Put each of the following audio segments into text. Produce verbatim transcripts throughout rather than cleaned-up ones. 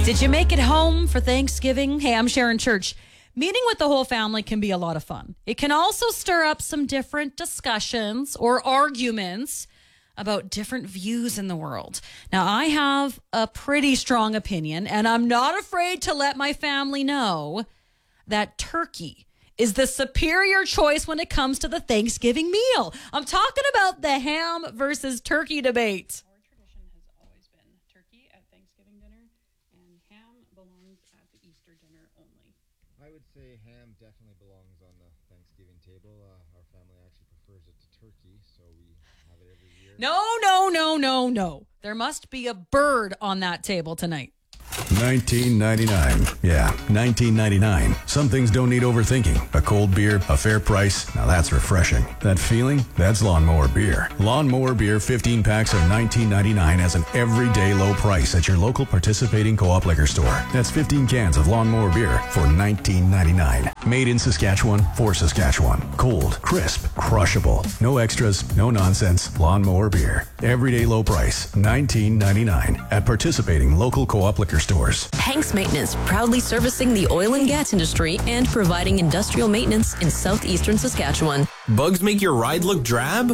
Did you make it home for Thanksgiving? Hey, I'm Sharon Church. Meeting with the whole family can be a lot of fun. It can also stir up some different discussions or arguments about different views in the world. Now, I have a pretty strong opinion, and I'm not afraid to let my family know that turkey is the superior choice when it comes to the Thanksgiving meal. I'm talking about the ham versus turkey debate. Our tradition has always been turkey at Thanksgiving dinner, and ham belongs at the Easter dinner only. I would say ham definitely belongs on the Thanksgiving table. Uh, our family actually prefers it to turkey, so we have it every year. No, no, no, no, no. There must be a bird on that table tonight. nineteen ninety-nine. Yeah, nineteen ninety-nine. Some things don't need overthinking. A cold beer, a fair price. Now that's refreshing. That feeling? That's Lawnmower Beer. Lawnmower Beer fifteen packs are nineteen ninety-nine as an everyday low price at your local participating co-op liquor store. That's fifteen cans of Lawnmower Beer for nineteen ninety-nine. Made in Saskatchewan for Saskatchewan. Cold, crisp, crushable. No extras, no nonsense. Lawnmower Beer. Everyday low price, nineteen ninety-nine at participating local co-op liquor stores. Hanks Maintenance, proudly servicing the oil and gas industry and providing industrial maintenance in southeastern Saskatchewan. Bugs make your ride look drab?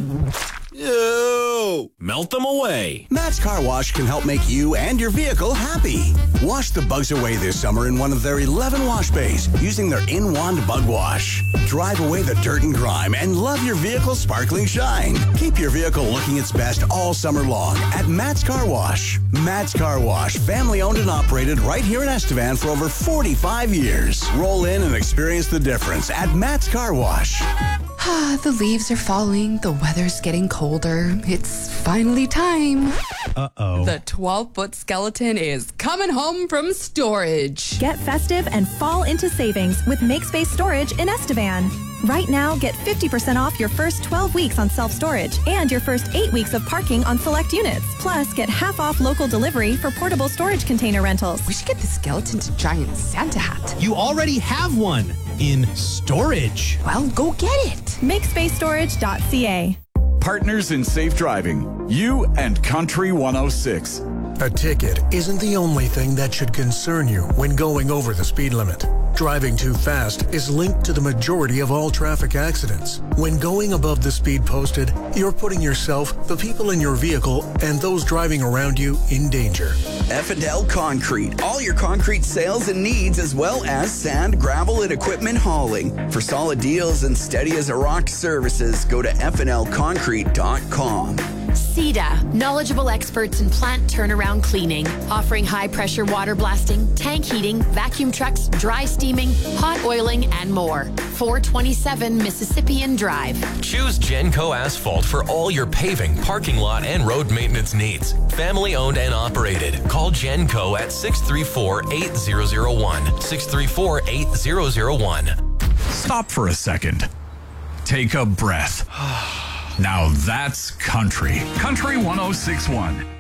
Ew! Melt them away. Matt's Car Wash can help make you and your vehicle happy. Wash the bugs away this summer in one of their eleven wash bays using their in-wand bug wash. Drive away the dirt and grime and love your vehicle's sparkling shine. Keep your vehicle looking its best all summer long at Matt's Car Wash. Matt's Car Wash, family owned and operated right here in Estevan for over forty-five years. Roll in and experience the difference at Matt's Car Wash. Ah, the leaves are falling, the weather's getting colder. It's finally time. Uh-oh. The twelve-foot skeleton is coming home from storage. Get festive and fall into savings with MakeSpace Storage in Estevan. Right now, get fifty percent off your first twelve weeks on self-storage and your first eight weeks of parking on select units. Plus, get half off local delivery for portable storage container rentals. We should get the skeleton's giant Santa hat. You already have one in storage. Well, go get it. make space storage dot c a. Partners in Safe Driving. You and Country one oh six. A ticket isn't the only thing that should concern you when going over the speed limit. Driving too fast is linked to the majority of all traffic accidents. When going above the speed posted, you're putting yourself, the people in your vehicle, and those driving around you in danger. F and L Concrete. All your concrete sales and needs, as well as sand, gravel, and equipment hauling. For solid deals and steady as a rock services, go to F and L concrete dot com. C E D A, knowledgeable experts in plant turnaround cleaning, offering high-pressure water blasting, tank heating, vacuum trucks, dry steaming, hot oiling, and more. four twenty-seven Mississippian Drive. Choose Genco Asphalt for all your paving, parking lot, and road maintenance needs. Family-owned and operated. Call Genco at six three four, eight zero zero one, six three four, eight zero zero one. Stop for a second. Take a breath. Now that's country. Country one oh six point one.